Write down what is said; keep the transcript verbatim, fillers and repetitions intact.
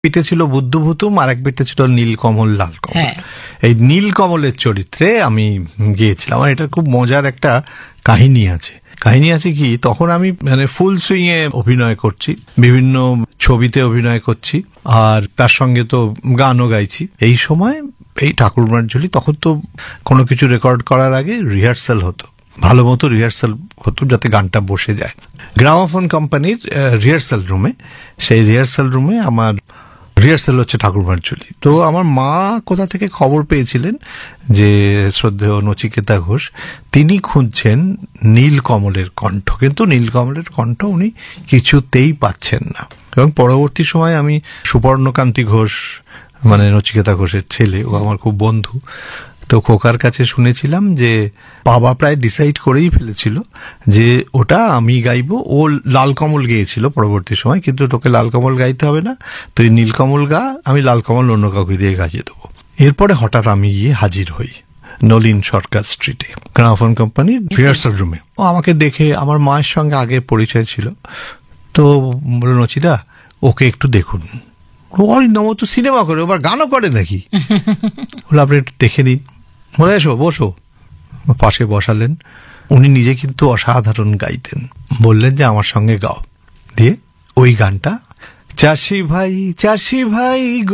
পিঠে ছিল বুদ্ধভূতুম, আর এক পিঠে ছিল নীলকমল লালকমল। হ্যাঁ। এই নীলকমলের চরিত্রে আমি গিয়েছিলাম, আর এটা খুব মজার একটা কাহিনী আছে। কাহিনী আছে কি, তখন আমি মানে ফুল সুইং এ অভিনয় করছি, বিভিন্ন ছবিতে অভিনয় করছি, আর তার সঙ্গে তো গানও গাইছি। এই সময় এই ঠাকুরমার ঝুলি, তখন তো কোনো কিছু রেকর্ড করার আগে রিহার্সাল হতো, ভালো মতো রিহার্সাল হতো যাতে গানটা বসে যায়। গ্রামোফোন কোম্পানির রিহার্সাল রুমে, সেই রিহার্সাল রুমে আমার রিহার্সাল হচ্ছে ঠাকুরমার ঝুলি। তো আমার মা কোথা থেকে খবর পেয়েছিলেন যে শ্রদ্ধেয় নচিকেতা ঘোষ তিনি খুঁজছেন নীলকমলের কণ্ঠ, কিন্তু নীলকমলের কণ্ঠ উনি কিছুতেই পাচ্ছেন না। এবং পরবর্তী সময় আমি সুবর্ণকান্তি ঘোষ, মানে নচিকেতা ঘোষের ছেলে, ও আমার খুব বন্ধু, তো খোকার কাছে শুনেছিলাম যে বাবা প্রায় ডিসাইড করেই ফেলেছিল যে ওটা আমি গাইবো। ও লালকমল গেয়েছিল পরবর্তী সময়, কিন্তু তোকে লালকমল গাইতে হবে না, তুই নীলকমল গা, আমি লালকমল অন্য কাউকে দিয়ে গাইয়ে দেবো। এরপরে হঠাৎ আমি গিয়ে হাজির হই নলিন সরকার স্ট্রিটে গ্রামোফোন কোম্পানির রিহার্সাল রুমে। ও আমাকে দেখে, আমার মায়ের সঙ্গে আগে পরিচয় ছিল, তো বলল নচিদা ওকে একটু দেখুন। অরিন্দম তো সিনেমা করে, ওবার গানও করে নাকি? বলে আপনি একটু দেখে নিন। বলে এসো বসো, পাশে বসালেন। উনি নিজে কিন্তু অসাধারণ গাইতেন। বললেন যে আমার সঙ্গে গাও। দিয়ে ওই গানটা, চাষি ভাই চাষি ভাই